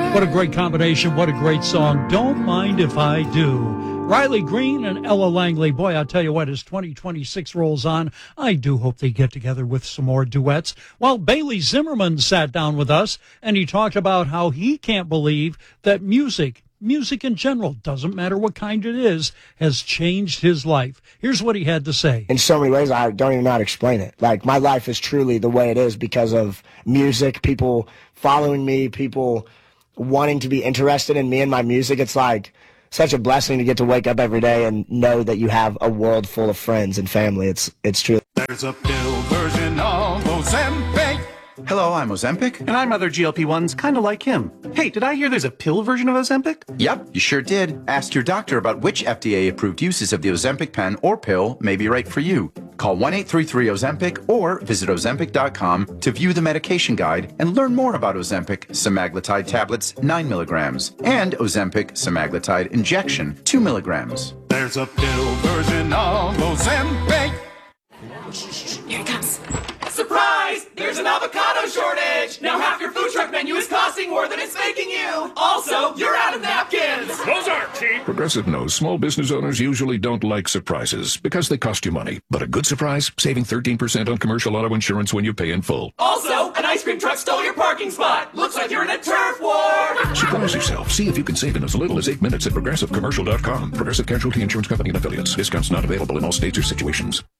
What a great combination. What a great song. Don't Mind If I Do. Riley Green and Ella Langley. Boy, I'll tell you what, as 2026 rolls on, I do hope they get together with some more duets. Well, Bailey Zimmerman sat down with us, and he talked about how he can't believe that music in general, doesn't matter what kind it is, has changed his life. Here's what he had to say. In so many ways, I don't even know how to explain it. Like, my life is truly the way it is because of music, people following me, people wanting to be interested in me and my music. It's like such a blessing to get to wake up every day and know that you have a world full of friends and family. It's true. There's a pill version of Ozempic. Hello, I'm Ozempic. And I'm other GLP-1s, kind of like him. Hey, did I hear there's a pill version of Ozempic? Yep, you sure did. Ask your doctor about which FDA-approved uses of the Ozempic pen or pill may be right for you. Call 1-833-OZEMPIC or visit Ozempic.com to view the medication guide and learn more about Ozempic semaglutide tablets 9 milligrams and Ozempic semaglutide injection 2 milligrams. There's a pill version of Ozempic. Here it comes. Surprise! There's an avocado shortage! Now half your food truck menu is costing more than it's making you! Also, you're out of napkins! Those aren't cheap! Progressive knows small business owners usually don't like surprises because they cost you money. But a good surprise, saving 13% on commercial auto insurance when you pay in full. Also, an ice cream truck stole your parking spot! Looks like you're in a turf war! Surprise yourself. See if you can save in as little as 8 minutes at ProgressiveCommercial.com. Progressive Casualty Insurance Company and Affiliates. Discounts not available in all states or situations.